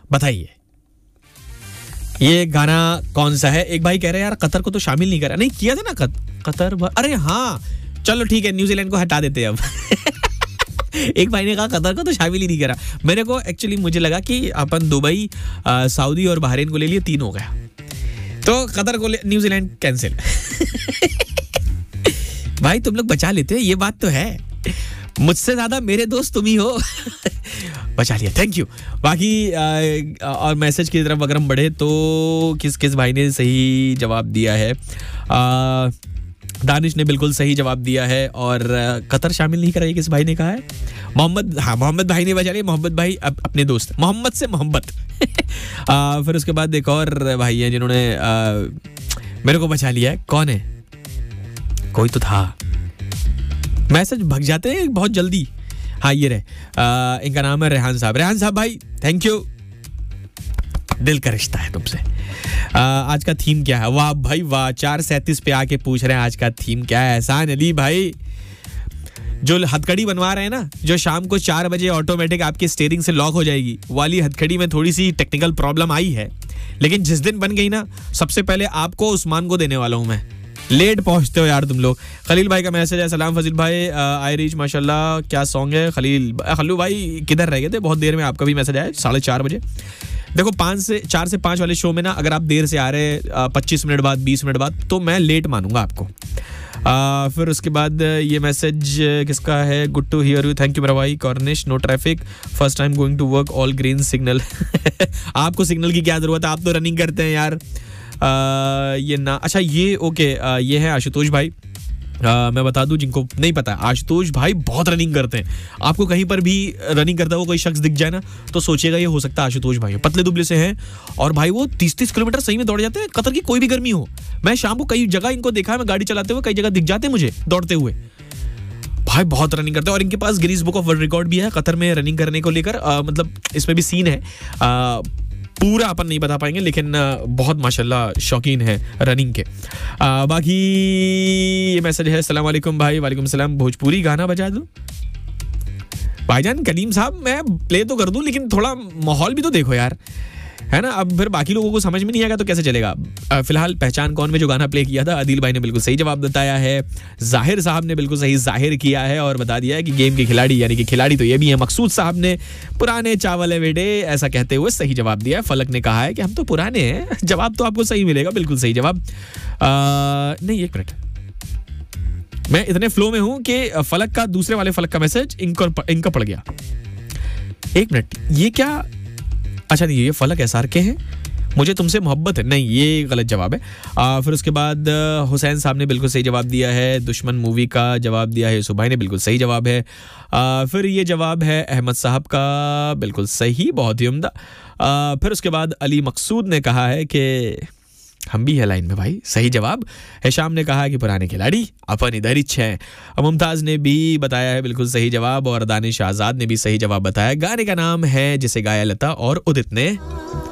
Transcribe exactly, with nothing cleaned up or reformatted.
बताइए ये गाना कौन सा है? एक भाई कह रहे हैं यार कतर को तो शामिल नहीं करा। नहीं किया था ना कत, कतर भ... अरे हाँ चलो ठीक है, न्यूजीलैंड को हटा देते हैं अब। एक भाई ने कहा कतर को तो शामिल ही नहीं करा। मेरे को एक्चुअली मुझे लगा कि अपन दुबई, सऊदी और बहरीन को ले लिए, तीन हो गया, तो कतर को न्यूजीलैंड कैंसिल। भाई तुम लोग बचा लेते हैं, ये बात तो है, मुझसे ज्यादा मेरे दोस्त तुम ही हो। बचा लिया, थैंक यू। बाकी आ, और मैसेज की तरफ अगर हम बढ़े तो किस किस भाई ने सही जवाब दिया है? आ, दानिश ने बिल्कुल सही जवाब दिया है, और कतर शामिल नहीं कराई किस भाई ने कहा है? मोहम्मद, हाँ मोहम्मद भाई ने बचा लिया। मोहम्मद भाई अप, अपने दोस्त मोहम्मद से मोहब्बत। आ, फिर उसके बाद एक और भाई है जिन्होंने आ, मेरे को बचा लिया है। कौन है? कोई तो था, मैसेज भग जाते हैं बहुत जल्दी। हाँ ये रहे, आ, इनका नाम है रेहान साहब। रेहान साहब भाई थैंक यू, दिल का रिश्ता है तुमसे। आ, आज का थीम क्या है? वाह भाई वाह, चार सैंतीस पे आके पूछ रहे हैं आज का थीम क्या है। एहसान अली भाई जो हथकड़ी बनवा रहे हैं ना, जो शाम को चार बजे ऑटोमेटिक आपके स्टीयरिंग से लॉक हो जाएगी वाली हथकड़ी में थोड़ी सी टेक्निकल प्रॉब्लम आई है, लेकिन जिस दिन बन गई ना, सबसे पहले आपको उस्मान को देने वाला हूं मैं। लेट पहुंचते हो यार तुम लोग। खलील भाई का मैसेज है, सलाम फजील भाई, आई रिच माशाल्लाह, क्या सॉन्ग है? खलील खल्लू भाई किधर रह गए थे? बहुत देर में आपका भी मैसेज आया, साढ़े चार बजे। देखो पाँच से चार से पाँच वाले शो में ना, अगर आप देर से आ रहे पच्चीस मिनट बाद, बीस मिनट बाद, तो मैं लेट मानूंगा आपको। आ, फिर उसके बाद ये मैसेज किसका है? Good to here you, thank you मेरा भाई। Cornish, no traffic, first time going to work, all green signal. आपको सिग्नल की क्या जरूरत है, आप तो रनिंग करते हैं यार। आ, ये ना, अच्छा ये ओके, आ, ये है आशुतोष भाई। आ, मैं बता दूं जिनको नहीं पता, आशुतोष भाई बहुत रनिंग करते हैं। आपको कहीं पर भी रनिंग करता हुआ कोई शख्स दिख जाए ना, तो सोचिएगा ये हो सकता है आशुतोष भाई। पतले दुबले से हैं, और भाई वो तीस तीस किलोमीटर सही में दौड़ जाते हैं, कतर की कोई भी गर्मी हो। मैं शाम को कई जगह इनको देखा है, मैं गाड़ी चलाते हुए, कई जगह दिख जाते हैं मुझे दौड़ते हुए। भाई बहुत रनिंग करते हैं, और इनके पास Guinness book of world record भी है कतर में रनिंग करने को लेकर। मतलब इसमें भी सीन है, आ, पूरा अपन नहीं बता पाएंगे, लेकिन बहुत माशाल्लाह शौकीन है रनिंग के। आ, बाकी ये मैसेज है, अस्सलाम वालेकुम भाई। वालेकुम सलाम। भोजपुरी गाना बजा दूं भाईजान? कलीम साहब मैं प्ले तो कर दूं, लेकिन थोड़ा माहौल भी तो देखो यार, है ना? अब फिर बाकी लोगों को समझ में नहीं आएगा तो कैसे चलेगा। फिलहाल पहचान कौन में जो गाना प्ले किया था, आदिल भाई ने बिल्कुल सही जवाब बताया है। जाहिर साहब ने बिल्कुल सही जाहिर किया है और बता दिया है कि गेम के खिलाड़ी, यानी कि खिलाड़ी तो ये भी है। मकसूद साहब ने पुराने चावल है बेटे ऐसा कहते हुए सही जवाब दिया है। फलक ने कहा है कि हम तो पुराने हैं, जवाब तो आपको सही मिलेगा, बिल्कुल सही जवाब। आ, नहीं एक मिनट, मैं इतने फ्लो में हूं कि फलक का, दूसरे वाले फलक का मैसेज इनको इनका पड़ गया। एक मिनट, ये क्या? अच्छा नहीं, ये फलक एसआर के हैं, मुझे तुमसे मोहब्बत है, नहीं ये गलत जवाब है। आ, फिर उसके बाद हुसैन साहब ने बिल्कुल सही जवाब दिया है। दुश्मन मूवी का जवाब दिया है यूसुफ भाई ने, बिल्कुल सही जवाब है। आ, फिर ये जवाब है अहमद साहब का, बिल्कुल सही, बहुत ही उम्दा। आ, फिर उसके बाद अली मकसूद ने कहा है कि हम भी है लाइन में भाई, सही जवाब। हिशाम ने कहा है कि पुराने खिलाड़ी, अपन इधर ही हैं। मुमताज ने भी बताया है बिल्कुल सही जवाब, और दानिश आजाद ने भी सही जवाब बताया। गाने का नाम है जिसे गाया लता और उदित ने।